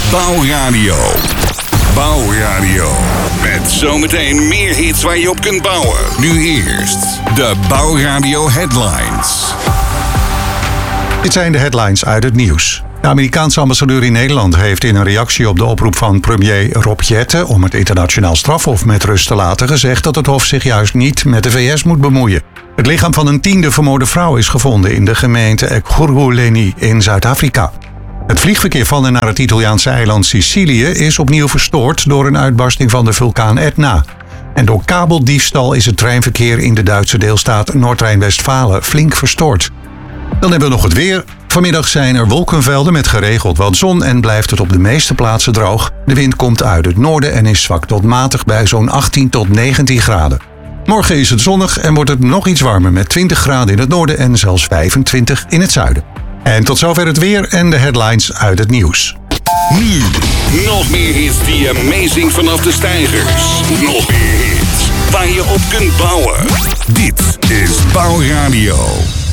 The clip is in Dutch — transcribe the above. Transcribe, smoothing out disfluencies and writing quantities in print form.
Bouwradio. Bouwradio. Met zometeen meer hits waar je op kunt bouwen. Nu eerst de Bouwradio Headlines. Dit zijn de headlines uit het nieuws. De Amerikaanse ambassadeur in Nederland heeft in een reactie op de oproep van premier Rob Jetten om het internationaal strafhof met rust te laten gezegd dat het hof zich juist niet met de VS moet bemoeien. Het lichaam van een 10e vermoorde vrouw is gevonden in de gemeente Ekurhuleni in Zuid-Afrika. Het vliegverkeer van en naar het Italiaanse eiland Sicilië is opnieuw verstoord door een uitbarsting van de vulkaan Etna. En door kabeldiefstal is het treinverkeer in de Duitse deelstaat Noord-Rijn-Westfalen flink verstoord. Dan hebben we nog het weer. Vanmiddag zijn er wolkenvelden met geregeld wat zon en blijft het op de meeste plaatsen droog. De wind komt uit het noorden en is zwak tot matig bij zo'n 18 tot 19 graden. Morgen is het zonnig en wordt het nog iets warmer met 20 graden in het noorden en zelfs 25 in het zuiden. En tot zover het weer en de headlines uit het nieuws. Nu, nog meer hits die amazing vanaf de steigers. Nog meer hits waar je op kunt bouwen. Dit is Bouwradio.